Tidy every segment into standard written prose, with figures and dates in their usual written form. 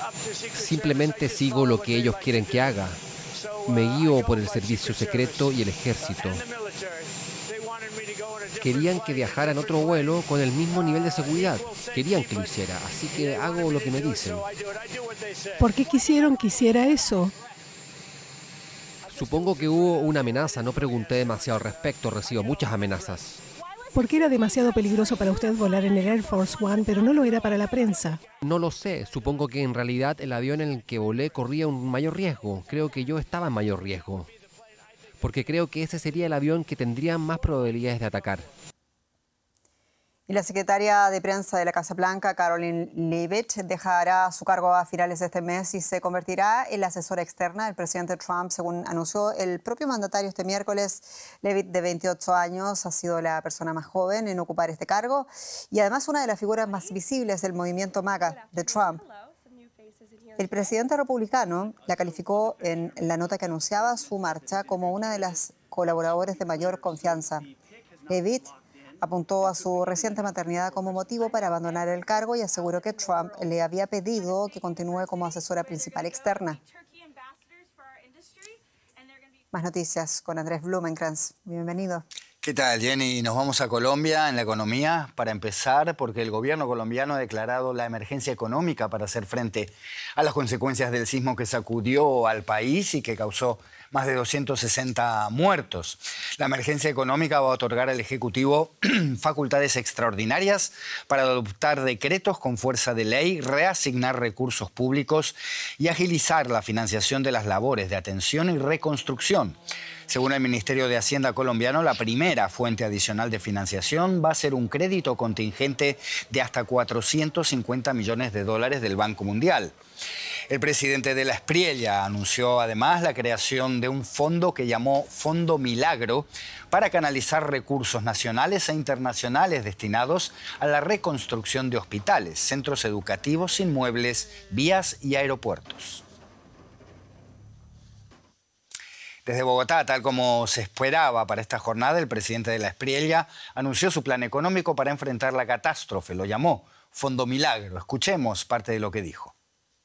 Simplemente sigo lo que ellos quieren que haga. Me guío por el servicio secreto y el ejército. Querían que viajara en otro vuelo con el mismo nivel de seguridad. Querían que lo hiciera, así que hago lo que me dicen. ¿Por qué quisieron que hiciera eso? Supongo que hubo una amenaza, no pregunté demasiado al respecto, recibo muchas amenazas. ¿Por qué era demasiado peligroso para usted volar en el Air Force One, pero no lo era para la prensa? No lo sé, supongo que en realidad el avión en el que volé corría un mayor riesgo. Creo que yo estaba en mayor riesgo. Porque creo que ese sería el avión que tendría más probabilidades de atacar. Y la secretaria de prensa de la Casa Blanca, Karoline Leavitt, dejará su cargo a finales de este mes y se convertirá en la asesora externa del presidente Trump, según anunció el propio mandatario este miércoles. Leavitt, de 28 años, ha sido la persona más joven en ocupar este cargo y además una de las figuras más visibles del movimiento MAGA de Trump. El presidente republicano la calificó en la nota que anunciaba su marcha como una de las colaboradores de mayor confianza. Leavitt apuntó a su reciente maternidad como motivo para abandonar el cargo y aseguró que Trump le había pedido que continúe como asesora principal externa. Más noticias con Andrés Blumenkrantz. Bienvenido. ¿Qué tal, Jenny? Nos vamos a Colombia en la economía para empezar porque el gobierno colombiano ha declarado la emergencia económica para hacer frente a las consecuencias del sismo que sacudió al país y que causó más de 260 muertos. La emergencia económica va a otorgar al Ejecutivo facultades extraordinarias para adoptar decretos con fuerza de ley, reasignar recursos públicos y agilizar la financiación de las labores de atención y reconstrucción. Según el Ministerio de Hacienda colombiano, la primera fuente adicional de financiación va a ser un crédito contingente de hasta 450 millones de dólares del Banco Mundial. El presidente de la Espriella anunció además la creación de un fondo que llamó Fondo Milagro para canalizar recursos nacionales e internacionales destinados a la reconstrucción de hospitales, centros educativos, inmuebles, vías y aeropuertos. Desde Bogotá, tal como se esperaba para esta jornada, el presidente de la Espriella anunció su plan económico para enfrentar la catástrofe. Lo llamó Fondo Milagro. Escuchemos parte de lo que dijo.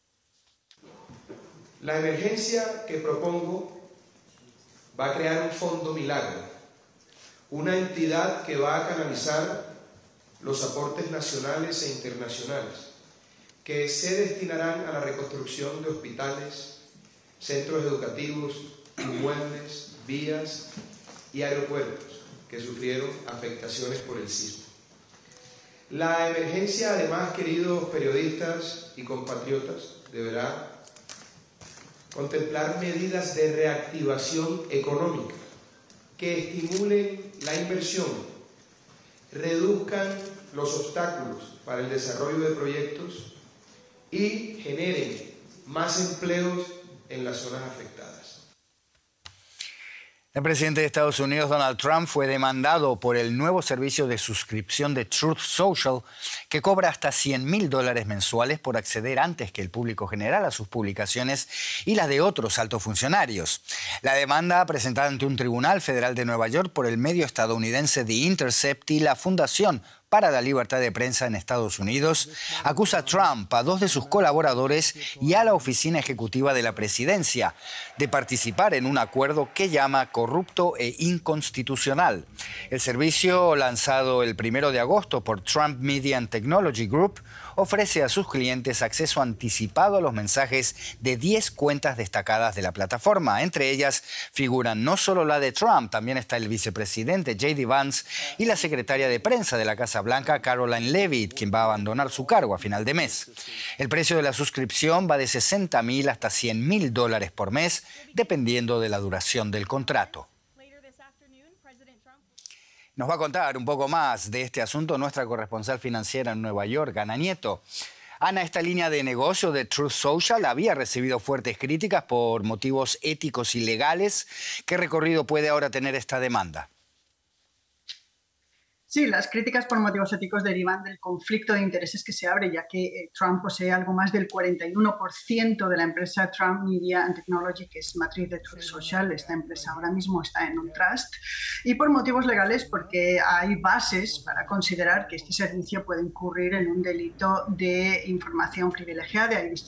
La emergencia que propongo va a crear un Fondo Milagro, una entidad que va a canalizar los aportes nacionales e internacionales, que se destinarán a la reconstrucción de hospitales, centros educativos, inmuebles, vías y aeropuertos que sufrieron afectaciones por el sismo. La emergencia, además, queridos periodistas y compatriotas, deberá contemplar medidas de reactivación económica que estimulen la inversión, reduzcan los obstáculos para el desarrollo de proyectos y generen más empleos en las zonas afectadas. El presidente de Estados Unidos, Donald Trump, fue demandado por el nuevo servicio de suscripción de Truth Social, que cobra hasta $100.000 mensuales por acceder antes que el público general a sus publicaciones y las de otros altos funcionarios. La demanda, presentada ante un tribunal federal de Nueva York por el medio estadounidense The Intercept y la Fundación para la Libertad de Prensa en Estados Unidos, acusa a Trump, a 2 de sus colaboradores y a la oficina ejecutiva de la presidencia de participar en un acuerdo que llama corrupto e inconstitucional. El servicio, lanzado el 1 de agosto por Trump Media and Technology Group, ofrece a sus clientes acceso anticipado a los mensajes de 10 cuentas destacadas de la plataforma. Entre ellas figuran no solo la de Trump, también está el vicepresidente J.D. Vance y la secretaria de prensa de la Casa Blanca, Karoline Leavitt, quien va a abandonar su cargo a final de mes. El precio de la suscripción va de $60.000 hasta $100.000 por mes, dependiendo de la duración del contrato. Nos va a contar un poco más de este asunto nuestra corresponsal financiera en Nueva York, Ana Nieto. Ana, esta línea de negocio de Truth Social había recibido fuertes críticas por motivos éticos y legales. ¿Qué recorrido puede ahora tener esta demanda? Sí, las críticas por motivos éticos derivan del conflicto de intereses que se abre, ya que Trump posee algo más del 41% de la empresa Trump Media and Technology, que es matriz de Truth Social. Esta empresa ahora mismo está en un trust. Y por motivos legales, porque hay bases para considerar que este servicio puede incurrir en un delito de información privilegiada. Hay